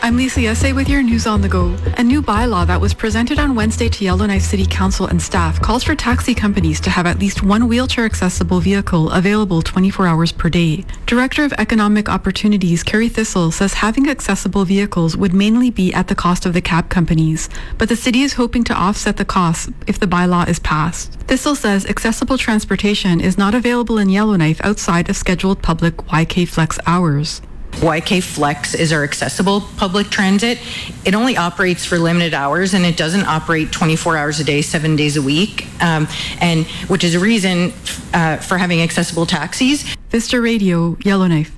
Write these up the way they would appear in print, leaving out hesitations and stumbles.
I'm Lisa Yesse with your news on the go. A new bylaw that was presented on Wednesday to Yellowknife City Council and staff calls for taxi companies to have at least one wheelchair-accessible vehicle available 24 hours per day. Director of Economic Opportunities Carrie Thistle says having accessible vehicles would mainly be at the cost of the cab companies, but the city is hoping to offset the costs if the bylaw is passed. Thistle says accessible transportation is not available in Yellowknife outside of scheduled public YK Flex hours. YK Flex is our accessible public transit. It only operates for limited hours and it doesn't operate 24 hours a day, 7 days a week, and which is a reason for having accessible taxis. Vista Radio, Yellowknife.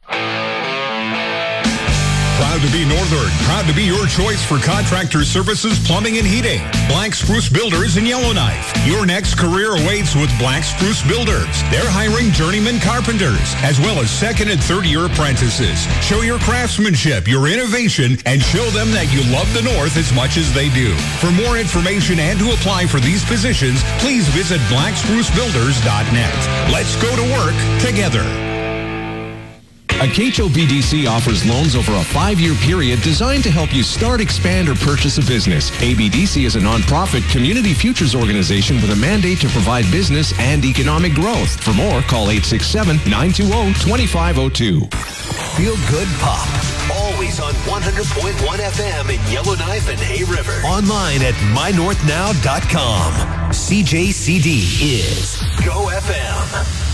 Proud to be Northern. Proud to be your choice for contractor services, plumbing, and heating. Black Spruce Builders in Yellowknife. Your next career awaits with Black Spruce Builders. They're hiring journeyman carpenters, as well as second and third year apprentices. Show your craftsmanship, your innovation, and show them that you love the North as much as they do. For more information and to apply for these positions, please visit blacksprucebuilders.net. Let's go to work together. Acacho BDC offers loans over a 5-year period designed to help you start, expand, or purchase a business. ABDC is a nonprofit community futures organization with a mandate to provide business and economic growth. For more, call 867-920-2502. Feel Good Pop. Always on 100.1 FM in Yellowknife and Hay River. Online at mynorthnow.com. CJCD is Go FM.